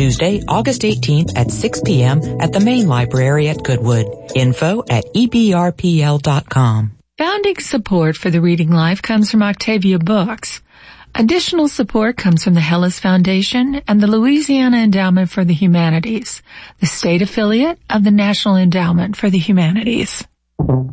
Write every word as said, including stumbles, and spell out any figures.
Tuesday, August eighteenth at six p.m. at the main library at Goodwood. Info at e b r p l dot com. Founding support for the Reading Life comes from Octavia Books. Additional support comes from the Hellas Foundation and the Louisiana Endowment for the Humanities, the state affiliate of the National Endowment for the Humanities.